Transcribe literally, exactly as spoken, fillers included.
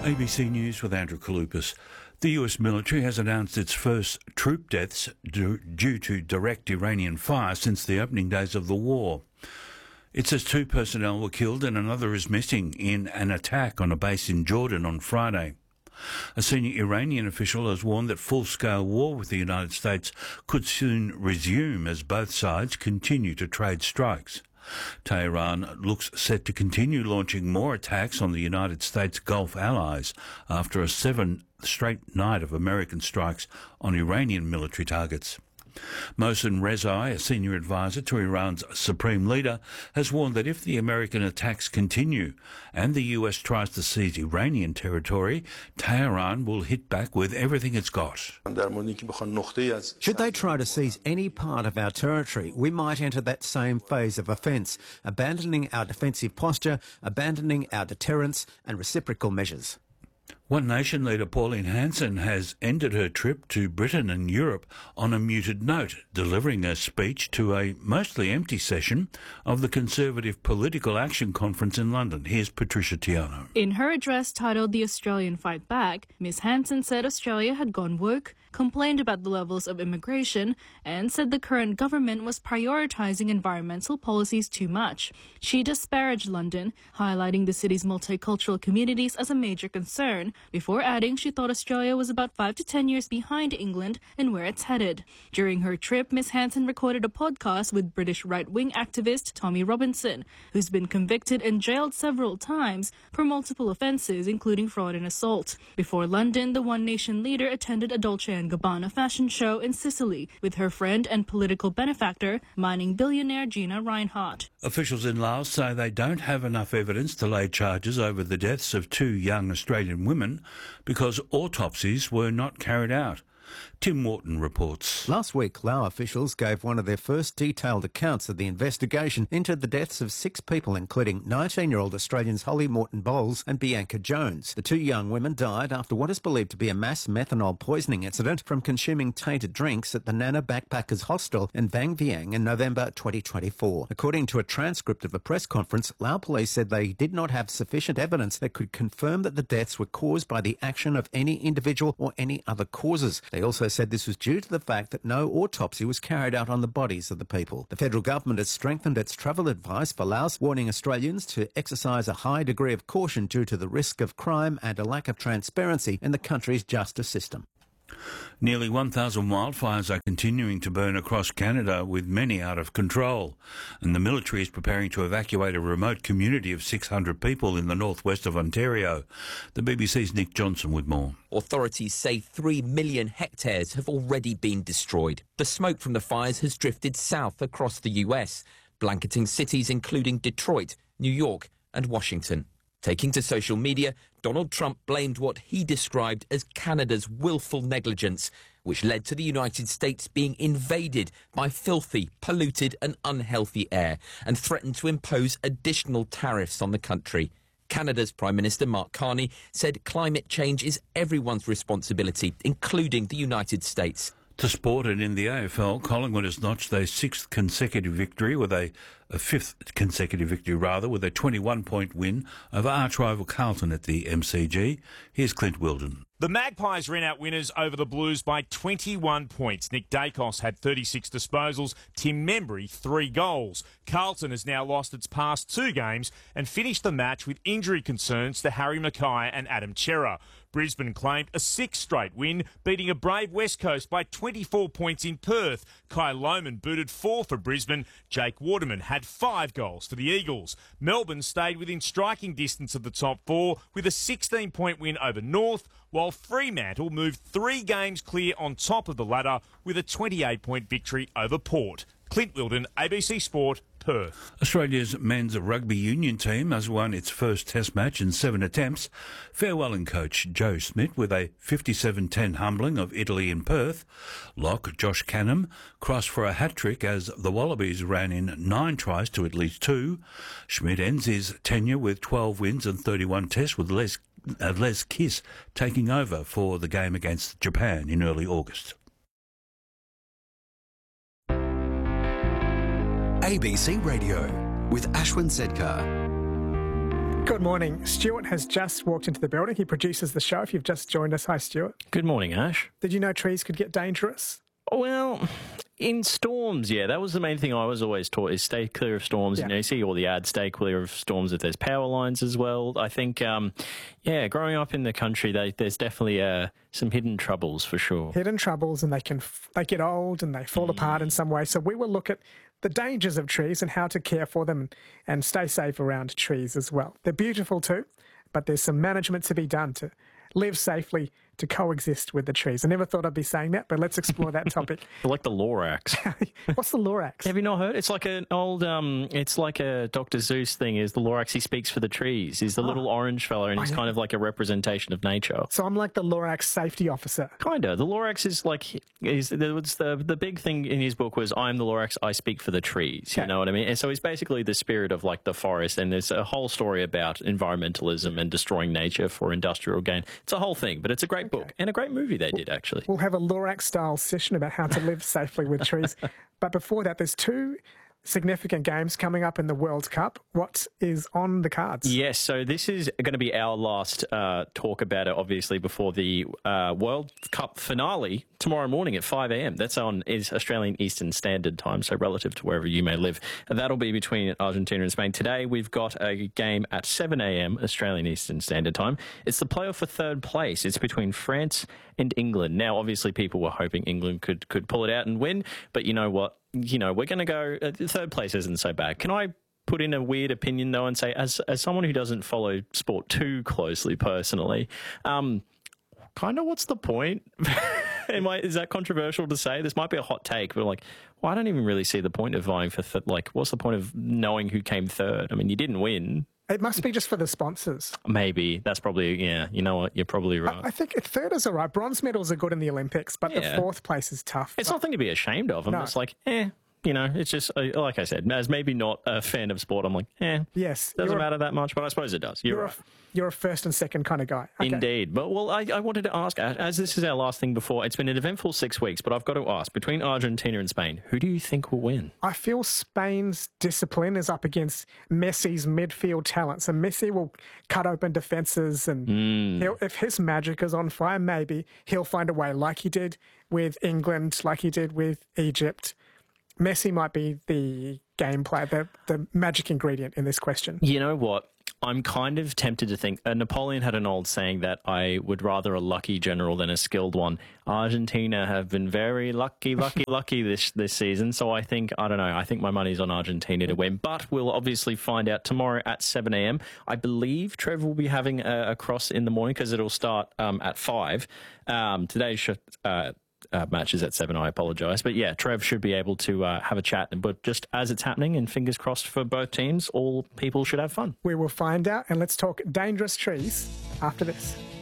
A B C News with Andrew Kalupas. The U S military has announced its first troop deaths due, due to direct Iranian fire since the opening days of the war. It says two personnel were killed and another is missing in an attack on a base in Jordan on Friday. A senior Iranian official has warned that full-scale war with the United States could soon resume as both sides continue to trade strikes. Tehran looks set to continue launching more attacks on the United States Gulf allies after a seven-straight night of American strikes on Iranian military targets. Mohsen Rezai, a senior advisor to Iran's supreme leader, has warned that if the American attacks continue and the U S tries to seize Iranian territory, Tehran will hit back with everything it's got. Should they try to seize any part of our territory, we might enter that same phase of offence, abandoning our defensive posture, abandoning our deterrence and reciprocal measures. One Nation leader Pauline Hanson has ended her trip to Britain and Europe on a muted note, delivering a speech to a mostly empty session of the Conservative Political Action Conference in London. Here's Patricia Tiano. In her address titled The Australian Fight Back, Miss Hanson said Australia had gone woke, complained about the levels of immigration, and said the current government was prioritising environmental policies too much. She disparaged London, highlighting the city's multicultural communities as a major concern, before adding she thought Australia was about five to ten years behind England and where it's headed. During her trip, Miss Hanson recorded a podcast with British right-wing activist Tommy Robinson, who's been convicted and jailed several times for multiple offences, including fraud and assault. Before London, the One Nation leader attended a Dolce and Gabbana fashion show in Sicily with her friend and political benefactor, mining billionaire Gina Rinehart. Officials in Laos say they don't have enough evidence to lay charges over the deaths of two young Australian women because autopsies were not carried out. Tim Wharton reports. Last week, Lao officials gave one of their first detailed accounts of the investigation into the deaths of six people, including nineteen-year-old Australians Holly Morton Bowles and Bianca Jones. The two young women died after what is believed to be a mass methanol poisoning incident from consuming tainted drinks at the Nana Backpackers Hostel in Vang Vieng in November twenty twenty-four. According to a transcript of a press conference, Lao police said they did not have sufficient evidence that could confirm that the deaths were caused by the action of any individual or any other causes. They also said this was due to the fact that no autopsy was carried out on the bodies of the people. The federal government has strengthened its travel advice for Laos, warning Australians to exercise a high degree of caution due to the risk of crime and a lack of transparency in the country's justice system. Nearly one thousand wildfires are continuing to burn across Canada, with many out of control, and the military is preparing to evacuate a remote community of six hundred people in the northwest of Ontario. The B B C's Nick Johnson with more. Authorities say three million hectares have already been destroyed. The smoke from the fires has drifted south across the U S, blanketing cities including Detroit, New York and Washington. Taking to social media, Donald Trump blamed what he described as Canada's willful negligence, which led to the United States being invaded by filthy, polluted and unhealthy air, and threatened to impose additional tariffs on the country. Canada's Prime Minister Mark Carney said climate change is everyone's responsibility, including the United States. To sport, and in the A F L, Collingwood has notched their sixth consecutive victory, with a, a fifth consecutive victory rather, with a twenty-one point win over arch rival Carlton at the M C G. Here's Clint Wilden. The Magpies ran out winners over the Blues by twenty-one points. Nick Dacos had thirty-six disposals, Tim Membry three goals. Carlton has now lost its past two games and finished the match with injury concerns to Harry Mackay and Adam Chera. Brisbane claimed a sixth straight win, beating a brave West Coast by twenty-four points in Perth. Kai Lohmann booted four for Brisbane. Jake Waterman had five goals for the Eagles. Melbourne stayed within striking distance of the top four with a sixteen point win over North, while Fremantle moved three games clear on top of the ladder with a twenty-eight point victory over Port. Clint Wilden, A B C Sport, Perth. Australia's men's rugby union team has won its first test match in seven attempts. Farewelling coach Joe Schmidt with a fifty-seven ten humbling of Italy in Perth. Lock Josh Canham crossed for a hat-trick as the Wallabies ran in nine tries to at least two. Schmidt ends his tenure with twelve wins and thirty-one tests, with Les, uh, Les Kiss taking over for the game against Japan in early August. A B C Radio with Ashwin Sedkar. Good morning. Stuart has just walked into the building. He produces the show. If you've just joined us, hi, Stuart. Good morning, Ash. Did you know trees could get dangerous? Well, in storms, yeah, that was the main thing I was always taught is stay clear of storms. Yeah. You know, you see all the ads, stay clear of storms if there's power lines as well. I think, um, yeah, growing up in the country, they, there's definitely uh, some hidden troubles for sure. Hidden troubles, and they can f- they get old and they fall mm. apart in some way. So we will look at the dangers of trees and how to care for them and stay safe around trees as well. They're beautiful too, but there's some management to be done to live safely, to coexist with the trees. I never thought I'd be saying that, but let's explore that topic. Like the Lorax. What's the Lorax? Have you not heard? It's like an old, um, it's like a Doctor Zeus thing. Is the Lorax? He speaks for the trees. He's the oh. little orange fella, and he's kind of like a representation of nature. So I'm like the Lorax safety officer. Kinda. The Lorax is like, is there was the the big thing in his book was I'm the Lorax. I speak for the trees. You okay. know what I mean? And so he's basically the spirit of like the forest. And there's a whole story about environmentalism and destroying nature for industrial gain. It's a whole thing, but it's a great okay. book and a great movie. They did, actually. We'll have a Lorax-style session about how to live safely with trees. But before that, there's two significant games coming up in the World Cup. What is on the cards? Yes, so this is going to be our last uh, talk about it, obviously, before the uh, World Cup finale tomorrow morning at five a m. That's on is Australian Eastern Standard Time, so relative to wherever you may live. And that'll be between Argentina and Spain. Today, we've got a game at seven a m. Australian Eastern Standard Time. It's the playoff for third place. It's between France and England. Now, obviously, people were hoping England could, could pull it out and win, but you know what? You know, we're going to go, uh, third place isn't so bad. Can I put in a weird opinion, though, and say, as as someone who doesn't follow sport too closely personally, um, kind of what's the point? Am I, is that controversial to say? This might be a hot take, but like, well, I don't even really see the point of vying for, th- like, what's the point of knowing who came third? I mean, you didn't win. It must be just for the sponsors. Maybe. That's probably, yeah, you know what? You're probably right. I, I think third is all right. Bronze medals are good in the Olympics, but yeah. the fourth place is tough. It's but... nothing to be ashamed of. I'm no. just like, eh. You know, it's just, like I said, as maybe not a fan of sport, I'm like, eh, yes, doesn't matter that much, but I suppose it does. You're, you're right. A, you're a first and second kind of guy. Okay. Indeed. But, well, I, I wanted to ask, as this is our last thing before, it's been an eventful six weeks, but I've got to ask, between Argentina and Spain, who do you think will win? I feel Spain's discipline is up against Messi's midfield talent. So Messi will cut open defences, and mm. he'll, if his magic is on fire, maybe he'll find a way, like he did with England, like he did with Egypt. Messi might be the game player, the, the magic ingredient in this question. You know what? I'm kind of tempted to think, uh, Napoleon had an old saying that I would rather a lucky general than a skilled one. Argentina have been very lucky, lucky, lucky this this season. So I think, I don't know, I think my money's on Argentina to win. But we'll obviously find out tomorrow at seven a m. I believe Trev will be having a, a cross in the morning because it'll start um, at five. Um, today's sh- uh Uh, matches at seven. I apologise, but yeah, Trev should be able to uh, have a chat. But just as it's happening, and fingers crossed for both teams, all people should have fun. We will find out, and let's talk dangerous trees after this.